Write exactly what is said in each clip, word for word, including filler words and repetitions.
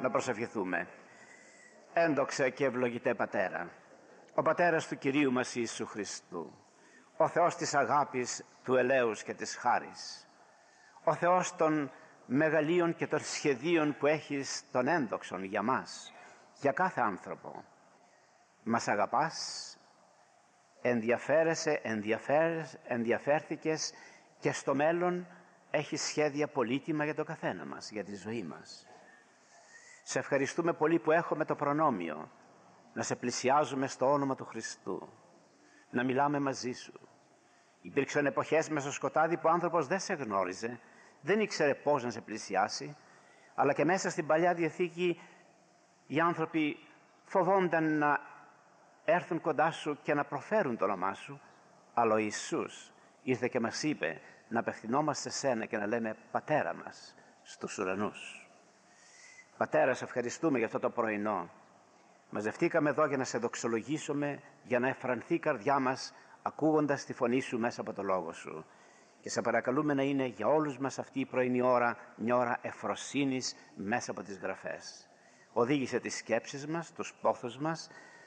Να προσευχηθούμε. Έντοξε και ευλογητέ Πατέρα, ο Πατέρας του Κυρίου μας Ιησού Χριστού, ο Θεός της αγάπης, του ελέους και της χάρης, ο Θεός των μεγαλείων και των σχεδίων που έχεις των ένδοξων για μας, για κάθε άνθρωπο. Μας αγαπάς, ενδιαφέρεσαι, ενδιαφέρες, ενδιαφέρθηκες και στο μέλλον έχεις σχέδια πολύτιμα για το καθένα μας, για τη ζωή μας. Σε ευχαριστούμε πολύ που έχουμε το προνόμιο να σε πλησιάζουμε στο όνομα του Χριστού, να μιλάμε μαζί σου. Υπήρξαν εποχές μέσα στο σκοτάδι που ο άνθρωπος δεν σε γνώριζε, δεν ήξερε πώς να σε πλησιάσει, αλλά και μέσα στην Παλιά Διαθήκη οι άνθρωποι φοβόνταν να έρθουν κοντά σου και να προφέρουν το όνομά σου, αλλά ο Ιησούς ήρθε και μας είπε να απευθυνόμαστε σε σένα και να λέμε Πατέρα μας στους ουρανούς. Πατέρα, σε ευχαριστούμε για αυτό το πρωινό. Μαζευτήκαμε εδώ για να σε δοξολογήσουμε, για να εφρανθεί η καρδιά μας ακούγοντας τη φωνή σου μέσα από το λόγο σου. Και σε παρακαλούμε να είναι για όλους μας αυτή η πρωινή ώρα μια ώρα ευφροσύνης μέσα από τις γραφές. Οδήγησε τις σκέψεις μας, τους πόθους μας,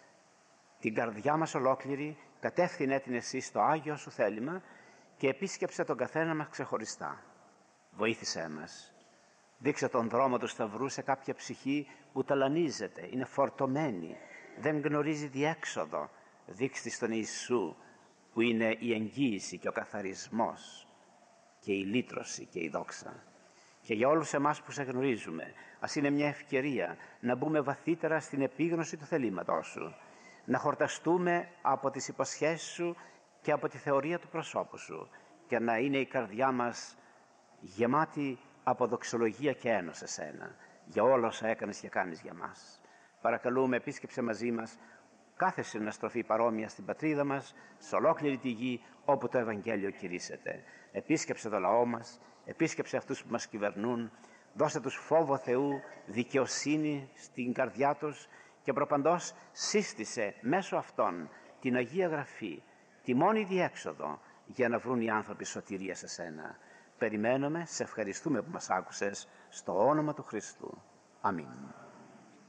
την καρδιά μας ολόκληρη, κατεύθυνε την εσύ στο Άγιο σου θέλημα και επίσκεψε τον καθένα μας ξεχωριστά. Βοήθησέ μας. Δείξε τον δρόμο του Σταυρού σε κάποια ψυχή που ταλανίζεται, είναι φορτωμένη, δεν γνωρίζει διέξοδο. Δείξτε στον Ιησού που είναι η εγγύηση και ο καθαρισμός και η λύτρωση και η δόξα. Και για όλους εμάς που σε γνωρίζουμε, ας είναι μια ευκαιρία να μπούμε βαθύτερα στην επίγνωση του θελήματός σου, να χορταστούμε από τις υποσχέσεις σου και από τη θεωρία του προσώπου σου και να είναι η καρδιά μας γεμάτη από δοξολογία και ένωση σε σένα για όλα όσα έκανες και κάνεις για μας. Παρακαλούμε, επίσκεψε μαζί μας κάθε συναστροφή παρόμοια στην πατρίδα μας, σε ολόκληρη τη γη όπου το Ευαγγέλιο κηρύσσεται. Επίσκεψε το λαό μας, επίσκεψε αυτούς που μας κυβερνούν, δώσε τους φόβο Θεού, δικαιοσύνη στην καρδιά τους και προπαντός σύστησε μέσω αυτών την Αγία Γραφή, τη μόνη διέξοδο για να βρουν οι άνθρωποι σωτηρία σε σένα. Περιμένουμε, σε ευχαριστούμε που μας άκουσες, στο όνομα του Χριστού. Αμήν.